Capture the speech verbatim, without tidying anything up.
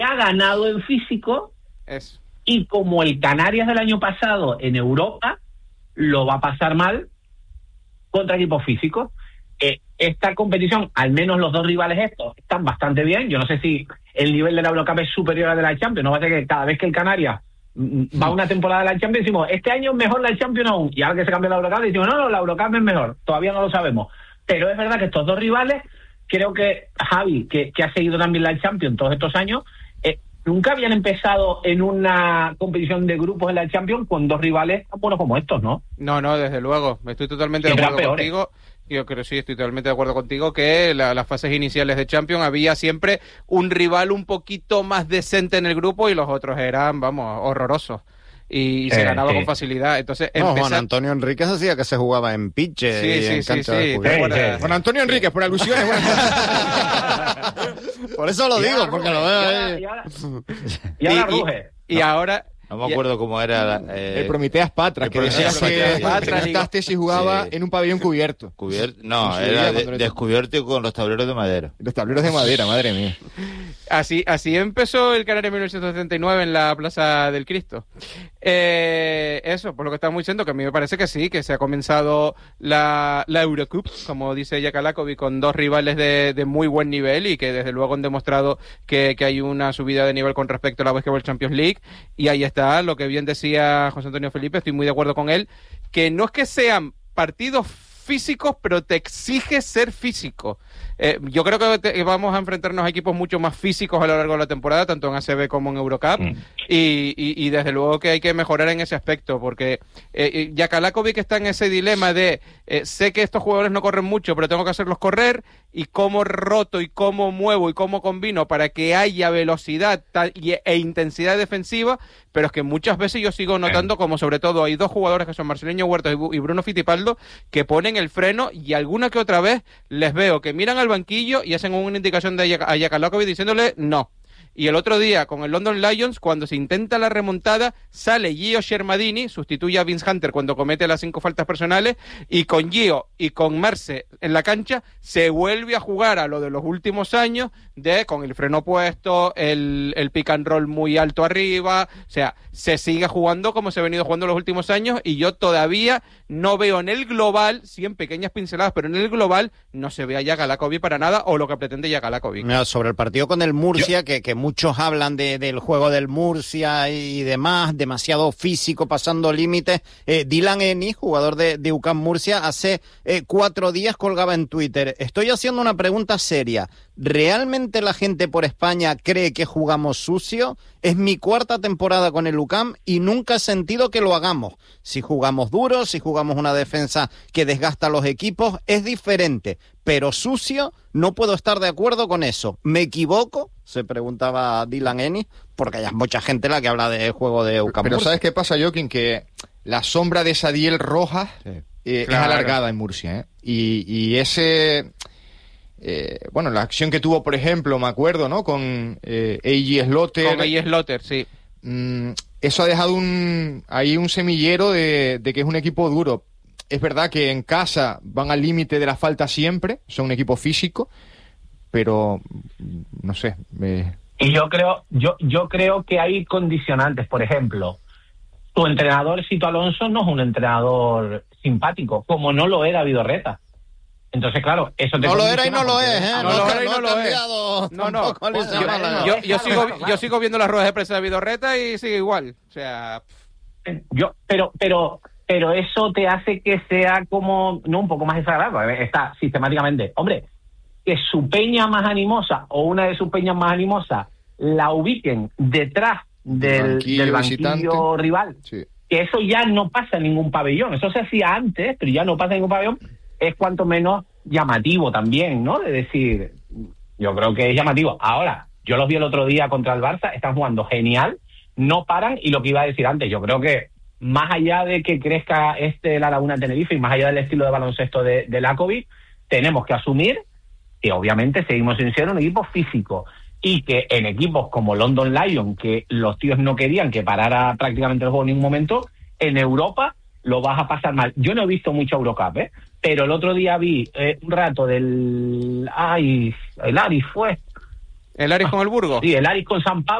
ha ganado en físico. Eso. Y como el Canarias del año pasado en Europa, lo va a pasar mal contra equipos físicos. Eh, esta competición, al menos los dos rivales estos, están bastante bien. Yo no sé si el nivel de la Eurocup es superior al de la Champions. No va a ser que cada vez que el Canarias va a una temporada de la Champions decimos, este año es mejor la Champions aún. Y ahora que se cambia la Eurocup decimos, no, no, la Eurocup es mejor. Todavía no lo sabemos. Pero es verdad que estos dos rivales, creo que Javi, que, que ha seguido también la Champions todos estos años, eh, nunca habían empezado en una competición de grupos en la Champions con dos rivales tan buenos como estos, ¿no? No, no, desde luego. Estoy totalmente de acuerdo contigo. Yo creo sí, estoy totalmente de acuerdo contigo que la, las fases iniciales de Champions había siempre un rival un poquito más decente en el grupo y los otros eran, vamos, horrorosos. Y eh, se ganaba sí. con facilidad. Entonces, no, empezar... Juan Antonio Enríquez hacía que se jugaba en pitches sí, y sí, en sí, cancha sí, de sí, juguete. sí, sí. Juan Antonio Enríquez, por alusiones. Bueno. Por eso lo digo, porque lo veo ahí. Y ahora, y ahora ruge. Y, y, y ahora... No me acuerdo cómo era la, eh, el Prometeas Patra, que decía que preguntaste si jugaba sí. en un pabellón cubierto. Cubier... No, era de, descubierto con los tableros de madera. Los tableros de madera, madre mía. Así, así empezó el Canarias en mil novecientos setenta y nueve en la Plaza del Cristo. Eh, eso, por lo que estamos diciendo, que a mí me parece que sí, que se ha comenzado la, la Eurocup, como dice Jakalakovic, con dos rivales de, de muy buen nivel y que desde luego han demostrado que, que hay una subida de nivel con respecto a la Basketball Champions League. Y ahí está lo que bien decía José Antonio Felipe, estoy muy de acuerdo con él, que no es que sean partidos físicos, pero te exige ser físico. Eh, yo creo que te, vamos a enfrentarnos a equipos mucho más físicos a lo largo de la temporada, tanto en A C B como en Eurocup, mm. y, y, y desde luego que hay que mejorar en ese aspecto, porque eh, Jakalakovic está en ese dilema de eh, sé que estos jugadores no corren mucho, pero tengo que hacerlos correr, y cómo roto, y cómo muevo, y cómo combino para que haya velocidad y, e intensidad defensiva, pero es que muchas veces yo sigo notando como sobre todo hay dos jugadores que son Marcelinho Huertas y Bruno Fittipaldo que ponen el freno y alguna que otra vez les veo que miran al banquillo y hacen una indicación de a Jakalakovic diciéndole no. Y el otro día, con el London Lions, cuando se intenta la remontada, sale Gio Shermadini, sustituye a Vince Hunter cuando comete las cinco faltas personales, y con Gio y con Marce en la cancha, se vuelve a jugar a lo de los últimos años, de con el freno puesto, el, el pick and roll muy alto arriba, o sea, se sigue jugando como se ha venido jugando los últimos años, y yo todavía no veo en el global, sí en pequeñas pinceladas, pero en el global no se ve a Jakalakovic para nada, o lo que pretende Jakalakovic. Mira, sobre el partido con el Murcia, yo... que, que muchos hablan de, del juego del Murcia y demás, demasiado físico, pasando límites. Eh, Dylan Ennis, jugador de, de U C A M Murcia, hace eh, cuatro días colgaba en Twitter: estoy haciendo una pregunta seria. ¿Realmente la gente por España cree que jugamos sucio? Es mi cuarta temporada con el U C A M y nunca he sentido que lo hagamos. Si jugamos duro, si jugamos una defensa que desgasta a los equipos, es diferente. Pero sucio, no puedo estar de acuerdo con eso. ¿Me equivoco? Se preguntaba Dylan Ennis, porque hay mucha gente la que habla del juego de U C A M. Pero Murcia. ¿sabes qué pasa, Joaquín? Que la sombra de Sadiel Rojas sí. eh, claro. es alargada en Murcia, ¿eh? Y, y ese... Eh, bueno, la acción que tuvo, por ejemplo, me acuerdo, ¿no? Con eh, A G Slaughter. Con A G Slaughter, sí. Mm, eso ha dejado un ahí un semillero de, de que es un equipo duro. Es verdad que en casa van al límite de la falta siempre, son un equipo físico, pero no sé. Me... Y yo creo, yo, yo creo que hay condicionantes. Por ejemplo, tu entrenador Sito Alonso no es un entrenador simpático, como no lo era Vidorreta. Entonces, claro, eso te no lo era y no lo es, ¿eh? No, no, no, no, no, no, no lo es. No, no. Yo, yo, yo, sigo, yo sigo viendo las ruedas de prensa de Vidorreta y sigue igual. O sea... yo Pero pero pero eso te hace que sea como, no un poco más desagradable. Está sistemáticamente, hombre, que su peña más animosa o una de sus peñas más animosas la ubiquen detrás del banquillo, del banquillo rival. Sí. Que eso ya no pasa en ningún pabellón. Eso se hacía antes, pero ya no pasa en ningún pabellón. Es cuanto menos llamativo también, ¿no? De decir, yo creo que es llamativo. Ahora, yo los vi el otro día contra el Barça, están jugando genial, no paran, y lo que iba a decir antes, yo creo que más allá de que crezca este La Laguna Tenerife y más allá del estilo de baloncesto de, de Lakovic, tenemos que asumir que obviamente seguimos sin ser un equipo físico y que en equipos como London Lions, que los tíos no querían que parara prácticamente el juego en ningún momento, en Europa lo vas a pasar mal. Yo no he visto mucho Eurocup, ¿eh? Pero el otro día vi eh, un rato del... Ay, el Ari fue... ¿El Aris con el Burgos? Sí, el Aris con San Pablo.